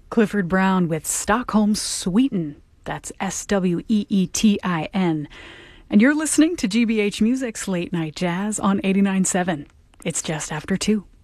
Clifford Brown with Stockholm Sweetin'. That's Sweetin. And you're listening to GBH Music's Late Night Jazz on 89.7. It's just after 2.